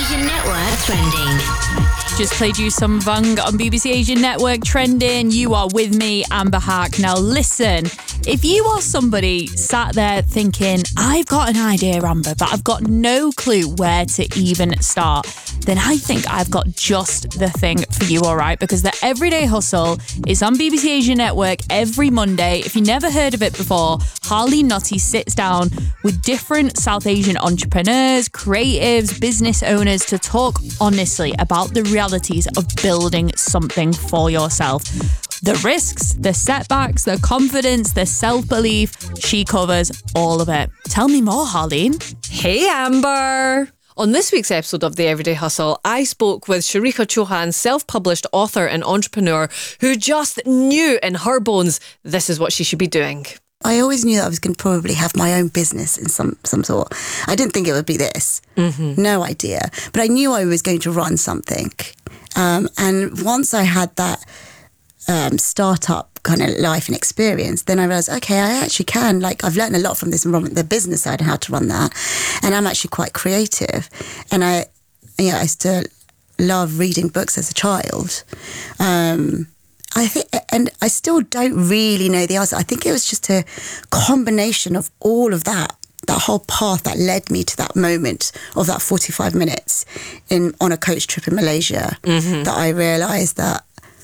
Asian Network Trending. Just played you some Vang on BBC Asian Network Trending. You are with me, Amber Hack. Now listen, if you are somebody sat there thinking, I've got an idea, Amber, but I've got no clue where to even start, then I think I've got just the thing for you, all right? Because the Everyday Hustle is on BBC Asian Network every Monday. If you never heard of it before, Harleen Nutty sits down with different South Asian entrepreneurs, creatives, business owners to talk honestly about the realities of building something for yourself. The risks, the setbacks, the confidence, the self-belief, she covers all of it. Tell me more, Harleen. Hey, Amber. On this week's episode of The Everyday Hustle, I spoke with Sharika Chauhan, self-published author and entrepreneur who just knew in her bones this is what she should be doing. I always knew that I was going to probably have my own business in some sort. I didn't think it would be this. Mm-hmm. No idea. But I knew I was going to run something. And once I had that startup kind of life and experience, then I realised, okay, I actually can. Like, I've learned a lot from this and the business side and how to run that. And I'm actually quite creative. And I used to love reading books as a child. I think, and I still don't really know the answer. I think it was just a combination of all of that whole path that led me to that moment of that 45 minutes on a coach trip in Malaysia, that I realised that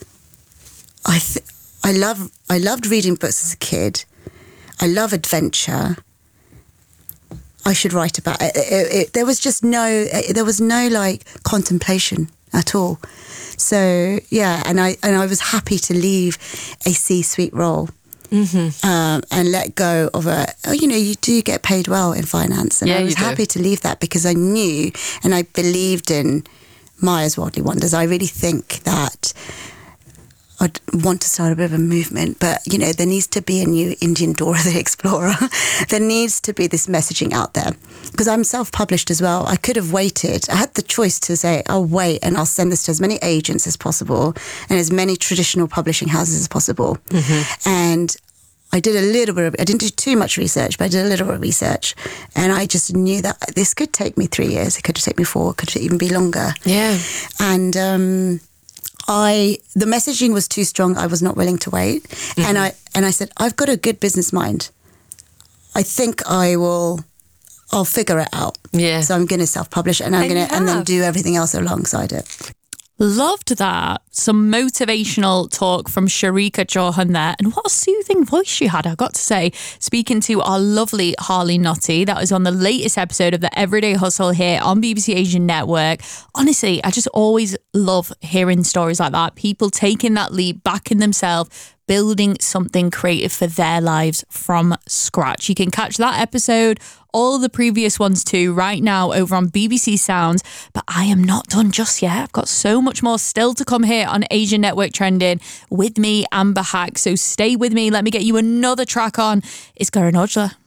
I loved reading books as a kid. I love adventure. I should write about it. There was no like contemplation at all. So yeah, and I was happy to leave a C-suite role and let go of you do get paid well in finance, and I was happy to leave that because I knew and I believed in Maya's Worldly Wonders. I really think that I'd want to start a bit of a movement, but there needs to be a new Indian Dora the Explorer. There needs to be this messaging out there, because I'm self-published as well. I could have waited. I had the choice to say, I'll wait and I'll send this to as many agents as possible and as many traditional publishing houses as possible. And I did a little bit I didn't do too much research, but I did a little bit of research, and I just knew that this could take me 3 years. It could take me 4, it could even be longer. Yeah. And the messaging was too strong. I was not willing to wait. And I said, I've got a good business mind. I think I'll figure it out. Yeah. So I'm going to self-publish and and then do everything else alongside it. Loved that. Some motivational talk from Sharika Chauhan there. And what a soothing voice she had, I got to say, speaking to our lovely Harleen Nutty. That was on the latest episode of the Everyday Hustle here on BBC Asian Network. Honestly, I just always love hearing stories like that. People taking that leap back in themselves, building something creative for their lives from scratch. You can catch that episode, all the previous ones too, right now over on BBC Sounds. But I am not done just yet. I've got so much more still to come here on Asian Network Trending with me, Amber Hack. So stay with me. Let me get you another track on. It's Karan Aujla.